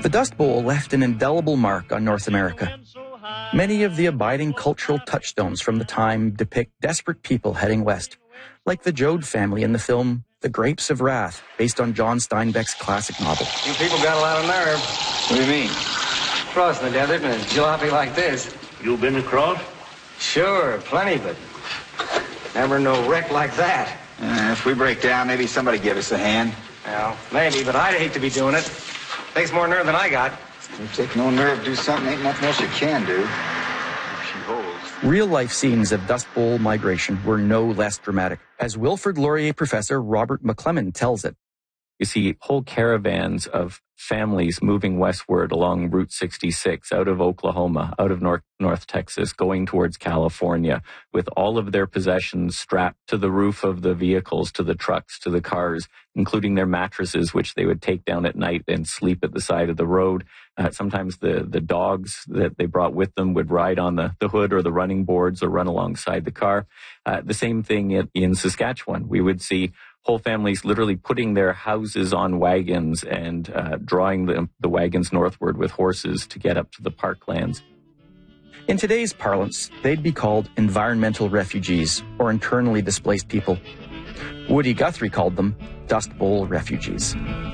The Dust Bowl left an indelible mark on North America. Many of the abiding cultural touchstones from the time depict desperate people heading west, like the Joad family in the film The Grapes of Wrath, based on John Steinbeck's classic novel. You people got a lot of nerve. What do you mean? Crossing the desert in a jalopy like this. You been across? Sure, plenty, but never no wreck like that. If we break down, maybe somebody give us a hand. Well, maybe, but I'd hate to be doing it. Takes more nerve than I got. You take no nerve to do something, ain't nothing else you can do. She holds. Real-life scenes of Dust Bowl migration were no less dramatic, as Wilfrid Laurier professor Robert McClellan tells it. You see whole caravans of families moving westward along Route 66 out of Oklahoma, out of North Texas, going towards California with all of their possessions strapped to the roof of the vehicles, to the trucks, to the cars, including their mattresses, which they would take down at night and sleep at the side of the road. Sometimes the dogs that they brought with them would ride on the hood or the running boards or run alongside the car. The same thing in Saskatchewan. We would see whole families literally putting their houses on wagons and drawing the wagons northward with horses to get up to the parklands. In today's parlance, they'd be called environmental refugees or internally displaced people. Woody Guthrie called them Dust Bowl refugees.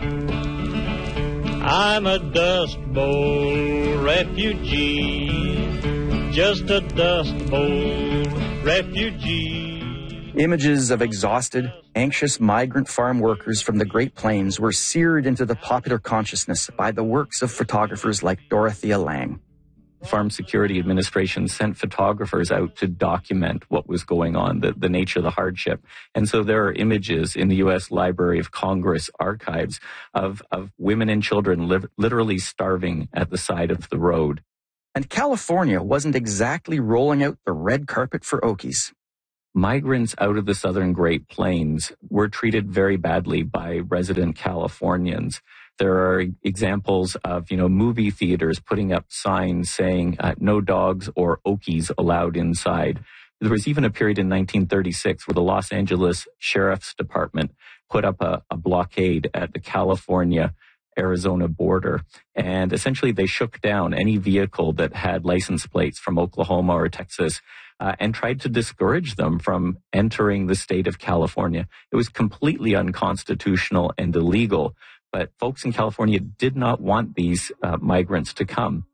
I'm a Dust Bowl refugee, just a Dust Bowl refugee. Images of exhausted, anxious migrant farm workers from the Great Plains were seared into the popular consciousness by the works of photographers like Dorothea Lange. Farm Security Administration sent photographers out to document what was going on, the nature of the hardship. And so there are images in the U.S. Library of Congress archives of women and children literally starving at the side of the road. And California wasn't exactly rolling out the red carpet for Okies. Migrants out of the southern Great Plains were treated very badly by resident Californians. There are examples of, movie theaters putting up signs saying no dogs or Okies allowed inside. There was even a period in 1936 where the Los Angeles Sheriff's Department put up a blockade at the California-Arizona border. And essentially they shook down any vehicle that had license plates from Oklahoma or Texas and tried to discourage them from entering the state of California. It was completely unconstitutional and illegal, but folks in California did not want these migrants to come.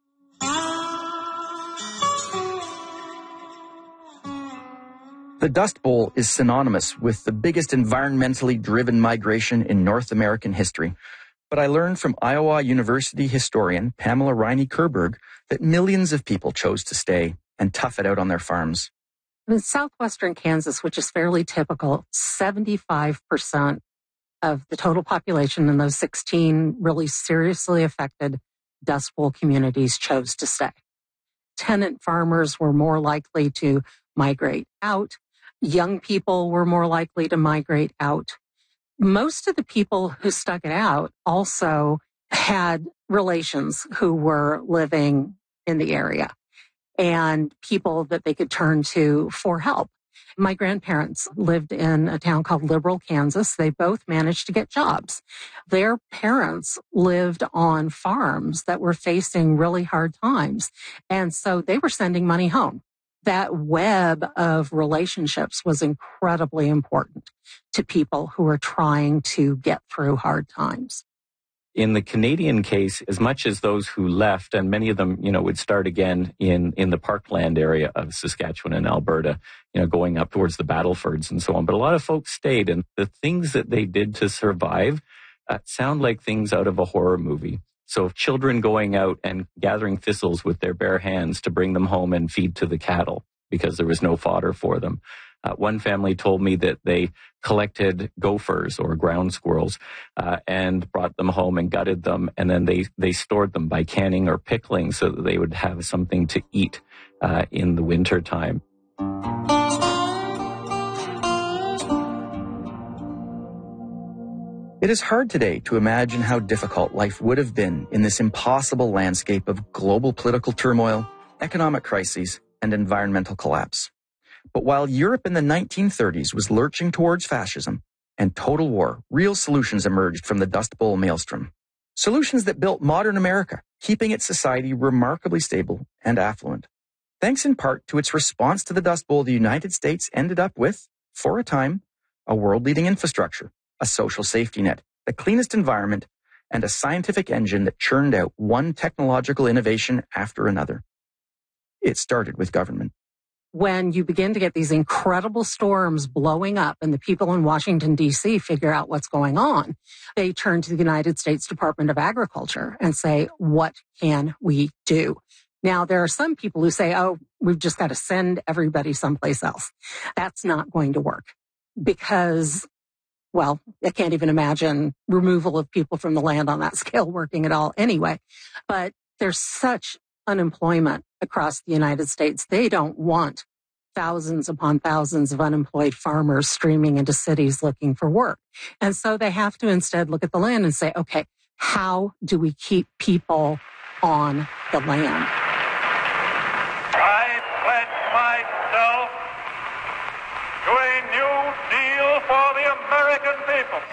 The Dust Bowl is synonymous with the biggest environmentally driven migration in North American history. But I learned from Iowa University historian Pamela Riney-Kerberg that millions of people chose to stay and tough it out on their farms. In southwestern Kansas, which is fairly typical, 75% of the total population in those 16 really seriously affected Dust Bowl communities chose to stay. Tenant farmers were more likely to migrate out. Young people were more likely to migrate out. Most of the people who stuck it out also had relations who were living in the area and people that they could turn to for help. My grandparents lived in a town called Liberal, Kansas. They both managed to get jobs. Their parents lived on farms that were facing really hard times. And so they were sending money home. That web of relationships was incredibly important to people who were trying to get through hard times. In the Canadian case, as much as those who left, and many of them, would start again in the parkland area of Saskatchewan and Alberta, going up towards the Battlefords and so on. But a lot of folks stayed, and the things that they did to survive sound like things out of a horror movie. So children going out and gathering thistles with their bare hands to bring them home and feed to the cattle because there was no fodder for them. One family told me that they collected gophers or ground squirrels and brought them home and gutted them, and then they stored them by canning or pickling so that they would have something to eat in the winter time. It is hard today to imagine how difficult life would have been in this impossible landscape of global political turmoil, economic crises, and environmental collapse. But while Europe in the 1930s was lurching towards fascism and total war, real solutions emerged from the Dust Bowl maelstrom. Solutions that built modern America, keeping its society remarkably stable and affluent. Thanks in part to its response to the Dust Bowl, the United States ended up with, for a time, a world-leading infrastructure, a social safety net, the cleanest environment, and a scientific engine that churned out one technological innovation after another. It started with government. When you begin to get these incredible storms blowing up and the people in Washington, D.C. figure out what's going on, they turn to the United States Department of Agriculture and say, what can we do? Now, there are some people who say, oh, we've just got to send everybody someplace else. That's not going to work because, well, I can't even imagine removal of people from the land on that scale working at all anyway. But there's such unemployment across the United States. They don't want thousands upon thousands of unemployed farmers streaming into cities looking for work. And so they have to instead look at the land and say, okay, how do we keep people on the land? I pledge myself to a new deal for the American people.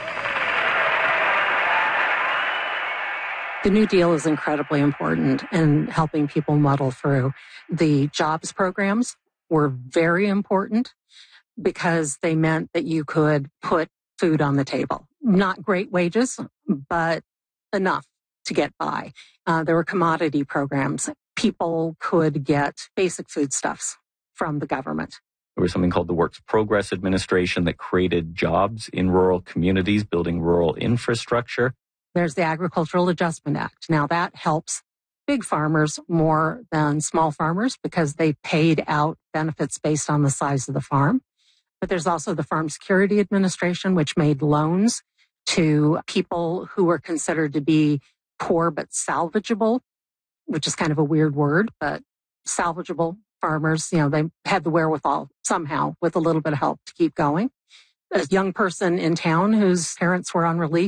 The New Deal is incredibly important in helping people muddle through. The jobs programs were very important because they meant that you could put food on the table. Not great wages, but enough to get by. There were commodity programs. People could get basic foodstuffs from the government. There was something called the Works Progress Administration that created jobs in rural communities, building rural infrastructure. There's the Agricultural Adjustment Act. Now that helps big farmers more than small farmers because they paid out benefits based on the size of the farm. But there's also the Farm Security Administration, which made loans to people who were considered to be poor but salvageable, which is kind of a weird word, but salvageable farmers, they had the wherewithal somehow with a little bit of help to keep going. A young person in town whose parents were on relief